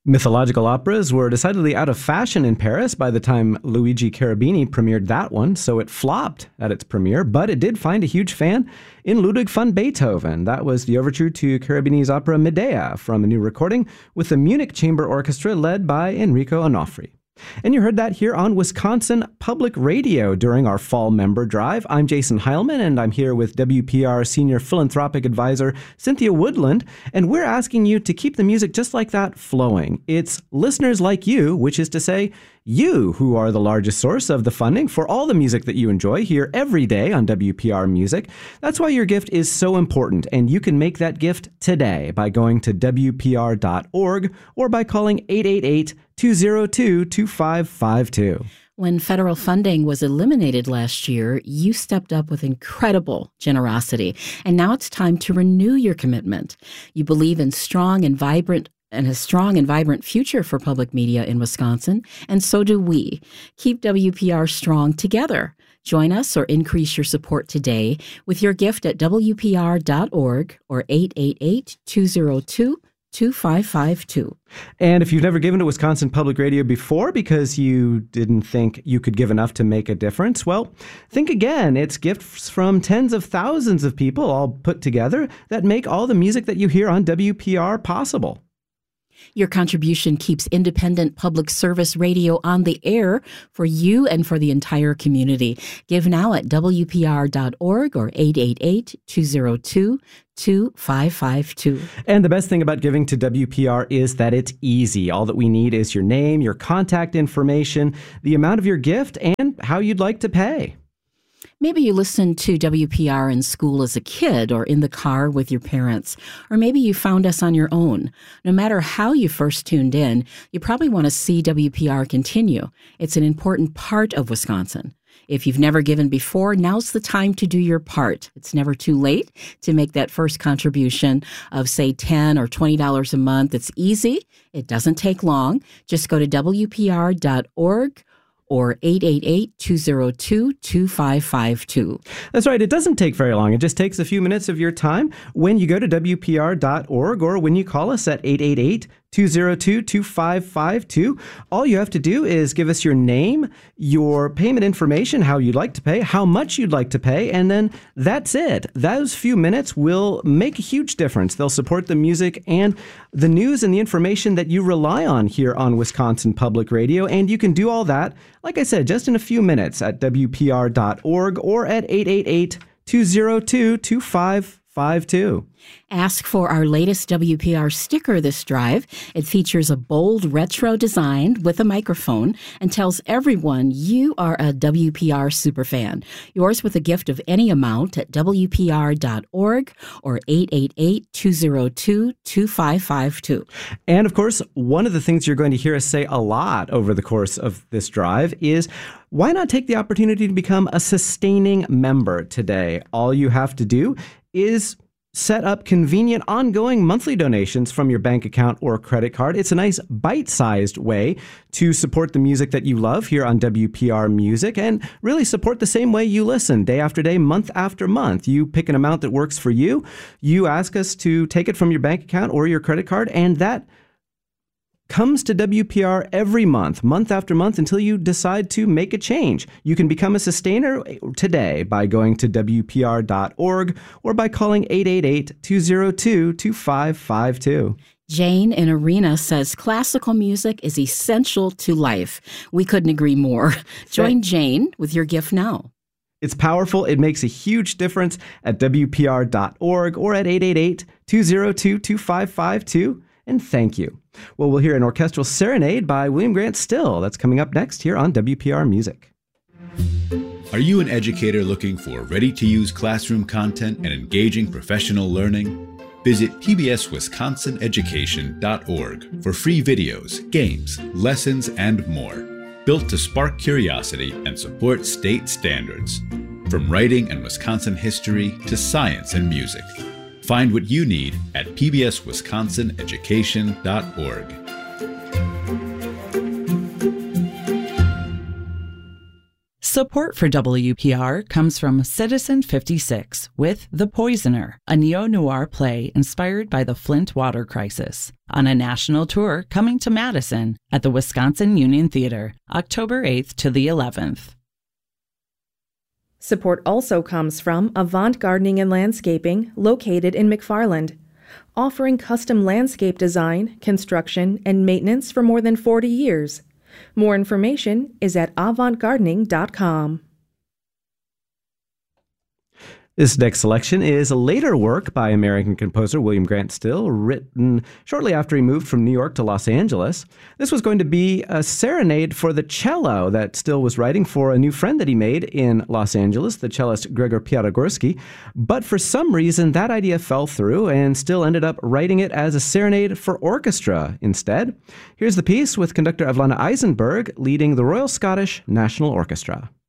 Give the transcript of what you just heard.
Mythological operas were decidedly out of fashion in Paris by the time Luigi Cherubini premiered that one, so it flopped at its premiere, but it did find a huge fan in Ludwig van Beethoven. That was the overture to Cherubini's opera Medea from a new recording with the Munich Chamber Orchestra led by Enrico Onofri. And you heard that here on Wisconsin Public Radio during our fall member drive. I'm Jason Heilman, and I'm here with WPR Senior Philanthropic Advisor Cynthia Woodland, and we're asking you to keep the music just like that flowing. It's listeners like you, which is to say, you who are the largest source of the funding for all the music that you enjoy here every day on WPR Music. That's why your gift is so important, and you can make that gift today by going to WPR.org or by calling 888-202-2552. When federal funding was eliminated last year, you stepped up with incredible generosity, and now it's time to renew your commitment. You believe in a strong and vibrant future for public media in Wisconsin, and so do we. Keep WPR strong together. Join us or increase your support today with your gift at WPR.org or 888-202-2552. And if you've never given to Wisconsin Public Radio before because you didn't think you could give enough to make a difference, well, think again. It's gifts from tens of thousands of people all put together that make all the music that you hear on WPR possible. Your contribution keeps independent public service radio on the air for you and for the entire community. Give now at WPR.org or 888-202-2552. And the best thing about giving to WPR is that it's easy. All that we need is your name, your contact information, the amount of your gift, and how you'd like to pay. Maybe you listened to WPR in school as a kid or in the car with your parents, or maybe you found us on your own. No matter how you first tuned in, you probably want to see WPR continue. It's an important part of Wisconsin. If you've never given before, now's the time to do your part. It's never too late to make that first contribution of, say, $10 or $20 a month. It's easy. It doesn't take long. Just go to WPR.org or 888-202-2552. That's right. It doesn't take very long. It just takes a few minutes of your time when you go to WPR.org or when you call us at 888-202-2552. All you have to do is give us your name, your payment information, how you'd like to pay, how much you'd like to pay, and then that's it. Those few minutes will make a huge difference. They'll support the music and the news and the information that you rely on here on Wisconsin Public Radio, and you can do all that, like I said, just in a few minutes at WPR.org or at 888-202-2552. Ask for our latest WPR sticker this drive. It features a bold retro design with a microphone and tells everyone you are a WPR superfan. Yours with a gift of any amount at WPR.org or 888-202-2552. And of course, one of the things you're going to hear us say a lot over the course of this drive is, why not take the opportunity to become a sustaining member today? All you have to do is set up convenient ongoing monthly donations from your bank account or credit card. It's a nice bite-sized way to support the music that you love here on WPR Music and really support the same way you listen day after day, month after month. You pick an amount that works for you. You ask us to take it from your bank account or your credit card, and that comes to WPR every month, month after month, until you decide to make a change. You can become a sustainer today by going to WPR.org or by calling 888-202-2552. Jane in Arena says classical music is essential to life. We couldn't agree more. Join Jane with your gift now. It's powerful. It makes a huge difference at WPR.org or at 888-202-2552. And thank you. Well, we'll hear an orchestral serenade by William Grant Still. That's coming up next here on WPR Music. Are you an educator looking for ready-to-use classroom content and engaging professional learning? Visit pbswisconsineducation.org for free videos, games, lessons, and more, built to spark curiosity and support state standards. From writing and Wisconsin history to science and music. Find what you need at pbswisconsineducation.org. Support for WPR comes from Citizen 56 with The Poisoner, a neo-noir play inspired by the Flint water crisis, on a national tour coming to Madison at the Wisconsin Union Theater, October 8th to the 11th. Support also comes from Avant Gardening and Landscaping, located in McFarland, offering custom landscape design, construction, and maintenance for more than 40 years. More information is at avantgardening.com. This next selection is a later work by American composer William Grant Still, written shortly after he moved from New York to Los Angeles. This was going to be a serenade for the cello that Still was writing for a new friend that he made in Los Angeles, the cellist Gregor Piatigorsky. But for some reason, that idea fell through, and Still ended up writing it as a serenade for orchestra instead. Here's the piece with conductor Evlana Eisenberg leading the Royal Scottish National Orchestra.